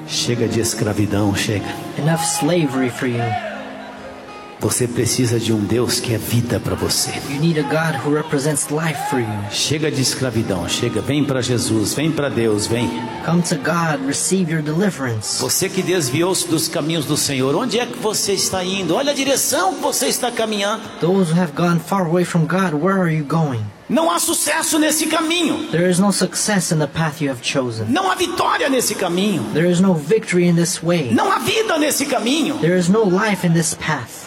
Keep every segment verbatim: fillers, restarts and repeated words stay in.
Chega de escravidão, chega. Enough slavery for you. Você precisa de um Deus que é vida para você. You need a God who represents life for you. Chega de escravidão, chega, vem para Jesus, vem para Deus, vem. Come to God, receive your deliverance. Você que desviou-se dos caminhos do Senhor, onde é que você está indo? Olha a direção que você está caminhando. Those who have gone far away from God, where are you going? Não há sucesso nesse caminho. There is no success in the path you have chosen. Não há vitória nesse caminho. There is no victory in this way. Não há vida nesse caminho. There is no life in this path.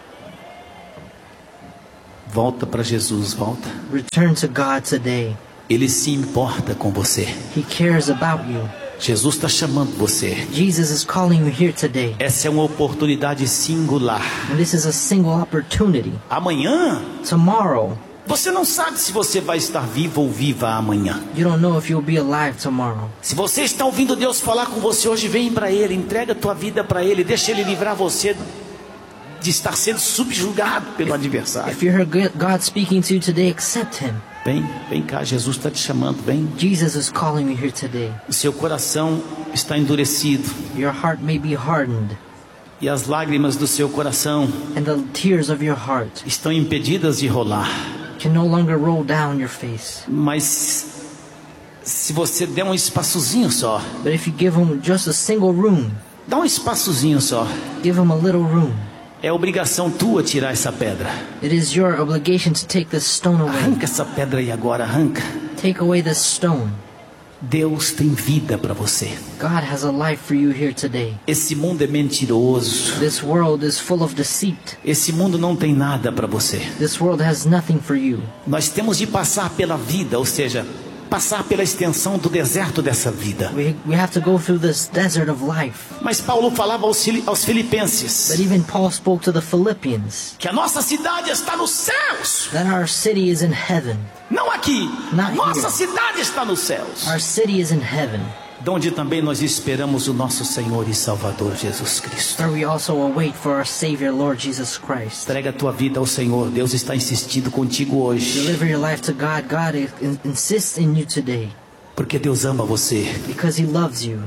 Volta para Jesus, volta. Return to God today. Ele se importa com você. He cares about you. Jesus está chamando você. Jesus is calling you here today. Essa é uma oportunidade singular. And this is a single opportunity. Amanhã, tomorrow, você não sabe se você vai estar vivo ou viva amanhã. You don't know if you'll be alive tomorrow. Se você está ouvindo Deus falar com você hoje, vem para Ele, entrega a tua vida para Ele, deixa Ele livrar você de estar sendo subjugado pelo adversário. If you heard God speaking to you today, accept Him. Vem, vem cá, Jesus está te chamando, vem. Jesus is calling you here today. O seu coração está endurecido. Your heart may be hardened. E as lágrimas do seu coração and the tears of your heart estão impedidas de rolar. Can no longer roll down your face. Mas se você der um espaçozinho só, but if you give him just a single room, dá um espaçozinho só, give him a little room. É obrigação tua tirar essa pedra. It is your obligation to take this stone away. Arranca essa pedra aí agora, arranca. Take away this stone. Deus tem vida para você. God has a life for you here today. Esse mundo é mentiroso. This world is full of deceit. Esse mundo não tem nada para você. This world has nothing for you. Nós temos de passar pela vida, ou seja, passar pela extensão do deserto dessa vida. We, we have to go through this desert of life. Mas Paulo falava aos, aos filipenses, But even Paul spoke to the Philippians, que a nossa cidade está nos céus. That our city is in heaven. Não aqui. Not nossa here. cidade está nos céus. Our city is in heaven. De onde também nós esperamos o nosso Senhor e Salvador Jesus Cristo. Where we also await for our Savior, Lord Jesus Christ. Entrega a tua vida ao Senhor. Deus está insistindo contigo hoje. Deliver your life to God. God insists in you today. Porque Deus ama você. Because He loves you.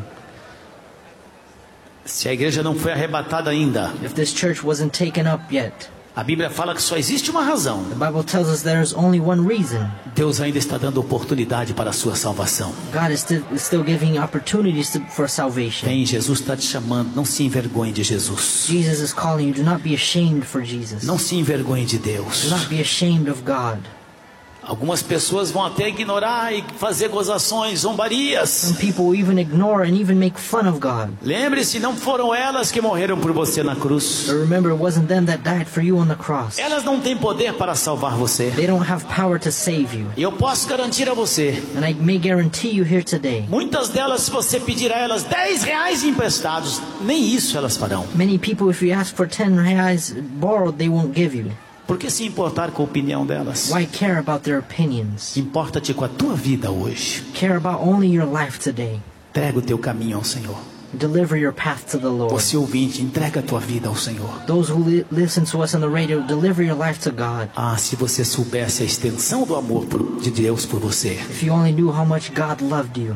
Se a igreja não foi arrebatada ainda, if this church wasn't taken up yet, a Bíblia fala que só existe uma razão. The Bible tells us there's only one reason. Deus ainda está dando oportunidade para a sua salvação. God is still, is still giving opportunities to, for salvation. Vem, Jesus está te chamando. Não se envergonhe de Jesus. Jesus is calling you. Do not be ashamed for Jesus. Não se envergonhe de Deus. Do not be ashamed of God. Algumas pessoas vão até ignorar e fazer gozações, zombarias. Some people even ignore and even make fun of God. Lembre-se, não foram elas que morreram por você na cruz. But remember, it wasn't them that died for you on the cross. Elas não têm poder para salvar você. They don't have power to save you. E eu posso garantir a você. And I may guarantee you here today. Muitas delas, se você pedir a elas dez reais emprestados, nem isso elas farão. Many people, if you ask for ten reais borrowed, they won't give you. Por que se importar com a opinião delas? Why care about their opinions? Importa-te com a tua vida hoje. Care about only your life today. Entrega o teu caminho ao Senhor. Deliver your path to the Lord. Você ouvinte, entrega a tua vida ao Senhor. Those who li listen to us on the radio, deliver your life to God. Ah, se você soubesse a extensão do amor por, de Deus por você. If you only knew how much God loved you.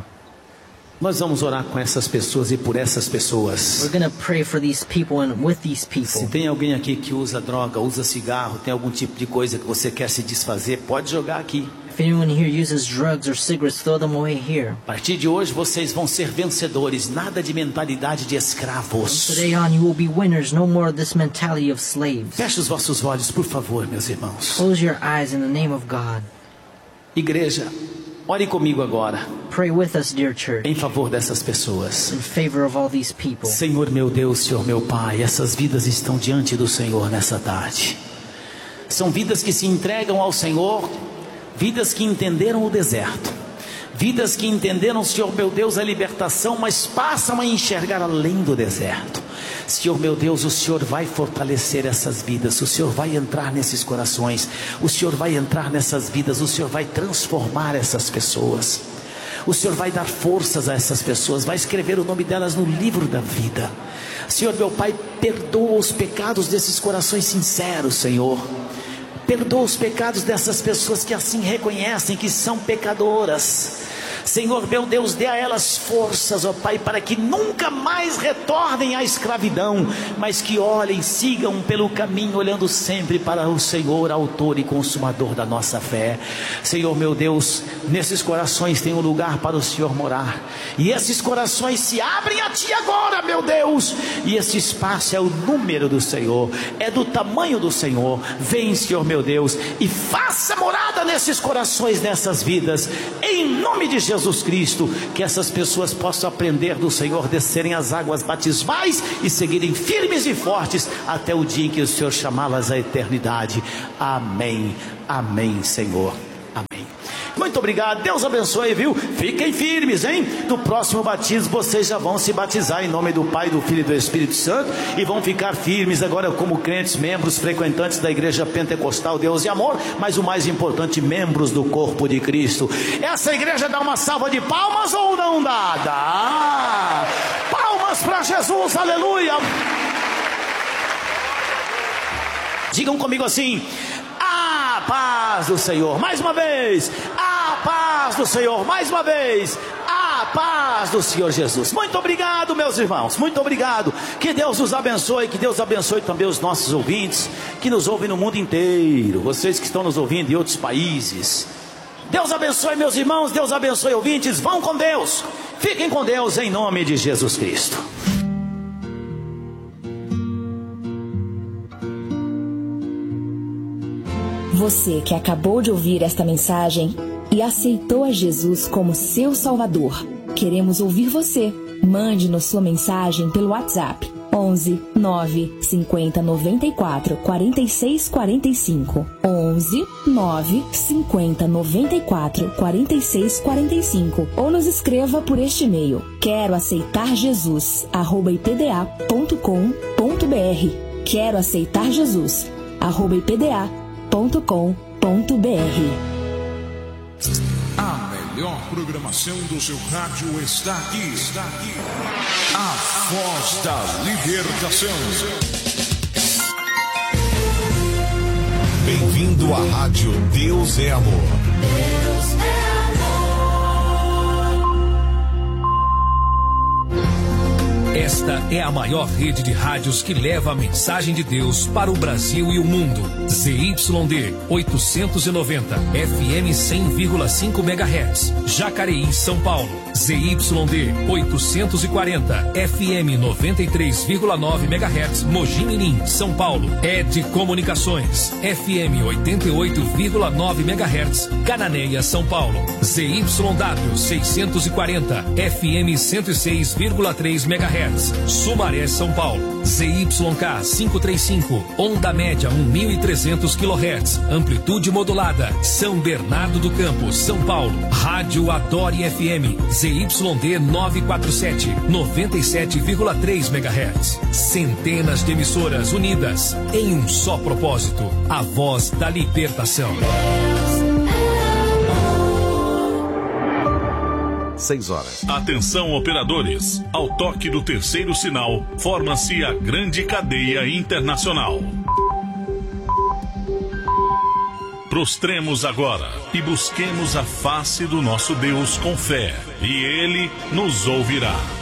Nós vamos orar com essas pessoas e por essas pessoas. We're gonna pray for these people and with these people. Se tem alguém aqui que usa droga, usa cigarro, tem algum tipo de coisa que você quer se desfazer, pode jogar aqui. If anyone here uses drugs or cigarettes, throw them away here. A partir de hoje vocês vão ser vencedores, nada de mentalidade de escravos. From today on you will be winners, no more this mentality of slaves. Feche os vossos olhos, por favor, meus irmãos. Close your eyes in the name of God. Igreja, ore comigo agora. Pray with us, dear church. Em favor dessas pessoas. In favor of all these people. Senhor meu Deus, Senhor meu Pai, essas vidas estão diante do Senhor nessa tarde. São vidas que se entregam ao Senhor, vidas que entenderam o deserto, vidas que entenderam, Senhor meu Deus, a libertação, mas passam a enxergar além do deserto. Senhor meu Deus, o Senhor vai fortalecer essas vidas, o Senhor vai entrar nesses corações, o Senhor vai entrar nessas vidas, o Senhor vai transformar essas pessoas, o Senhor vai dar forças a essas pessoas, vai escrever o nome delas no livro da vida. Senhor meu Pai, perdoa os pecados desses corações sinceros, Senhor. Perdoa os pecados dessas pessoas que assim reconhecem que são pecadoras. Senhor meu Deus, dê a elas forças, ó Pai, para que nunca mais retornem à escravidão, mas que olhem, sigam pelo caminho, olhando sempre para o Senhor, autor e consumador da nossa fé. Senhor meu Deus, nesses corações tem um lugar para o Senhor morar, e esses corações se abrem a Ti agora, meu Deus, e esse espaço é o número do Senhor, é do tamanho do Senhor. Vem, Senhor meu Deus, e faça morada nesses corações, nessas vidas, em nome de Jesus Cristo, que essas pessoas possam aprender do Senhor, descerem as águas batismais e seguirem firmes e fortes até o dia em que o Senhor chamá-las à eternidade. Amém, amém, Senhor, amém. Muito obrigado, Deus abençoe, viu? Fiquem firmes, hein? No próximo batismo vocês já vão se batizar em nome do Pai, do Filho e do Espírito Santo, e vão ficar firmes agora como crentes, membros, frequentantes da Igreja Pentecostal Deus e Amor, mas o mais importante, membros do corpo de Cristo. Essa igreja dá uma salva de palmas ou não dá? Dá! Palmas para Jesus, aleluia! Digam comigo assim: a paz do Senhor, mais uma vez, a paz do Senhor, mais uma vez, a paz do Senhor Jesus. Muito obrigado, meus irmãos, muito obrigado, que Deus nos abençoe, que Deus abençoe também os nossos ouvintes, que nos ouvem no mundo inteiro, vocês que estão nos ouvindo em outros países. Deus abençoe, meus irmãos, Deus abençoe, ouvintes, vão com Deus, fiquem com Deus, em nome de Jesus Cristo. Você que acabou de ouvir esta mensagem e aceitou a Jesus como seu Salvador, queremos ouvir você. Mande-nos sua mensagem pelo WhatsApp onze, nove, cinquenta, noventa e quatro, quarenta e seis, quarenta e cinco. onze, nove, cinquenta, noventa e quatro, quarenta e seis, quarenta e cinco. Ou nos escreva por este e-mail: quero aceitar Jesus, arroba ipda ponto com ponto br. Quero aceitar Jesus, arroba ipda ponto com ponto br. A melhor programação do seu rádio está aqui, está aqui. A Voz da Libertação. Bem-vindo à Rádio Deus é Amor. Deus é amor. Esta é a maior rede de rádios que leva a mensagem de Deus para o Brasil e o mundo. Z Y D oitocentos e noventa, F M cem vírgula cinco megahertz, Jacareí, São Paulo. Z Y D oitocentos e quarenta, F M noventa e três vírgula nove megahertz, Mogi Mirim, São Paulo. E D Comunicações, F M oitenta e oito vírgula nove megahertz, Cananéia, São Paulo. Z Y W seiscentos e quarenta, F M cento e seis vírgula três megahertz, Sumaré, São Paulo. Z Y K quinhentos e trinta e cinco, onda média mil e trezentos quilohertz, amplitude modulada, São Bernardo do Campo, São Paulo. Rádio Adore F M, Z Y D novecentos e quarenta e sete, noventa e sete vírgula três megahertz. Centenas de emissoras unidas em um só propósito: a voz da libertação. Seis horas. Atenção, operadores. Ao toque do terceiro sinal, forma-se a grande cadeia internacional. Prostremos agora e busquemos a face do nosso Deus com fé, e Ele nos ouvirá.